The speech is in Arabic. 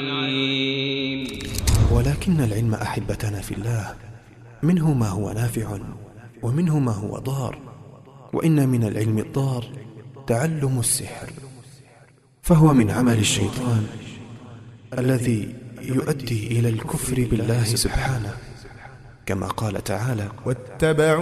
ولكن العلم أحبتنا في الله منه ما هو نافع ومنه ما هو ضار، وإن من العلم الضار تعلم السحر، فهو من عمل الشيطان الذي يؤدي إلى الكفر بالله سبحانه، كما قال تعالى: واتبعوا